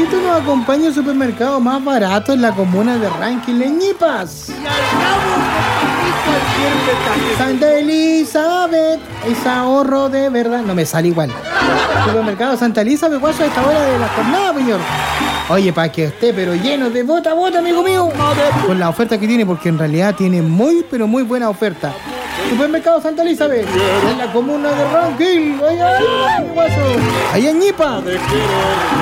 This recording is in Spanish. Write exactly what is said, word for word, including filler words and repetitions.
Guasito nos acompaña al supermercado más barato en la comuna de Ranking, en Ñipas. Y al cabo, cualquier detalle. Santa Elizabeth, es ahorro de verdad. No me sale igual. Supermercado Santa Elizabeth, guaso, a esta hora de la jornada, señor. Oye, para que esté pero lleno de bota bota, amigo mío. Con la oferta que tiene, porque en realidad tiene muy, pero muy buena oferta. Supermercado Santa Elizabeth, en la comuna de Ranking. Ay, ay, ay, guaso. Ahí en Ñipa.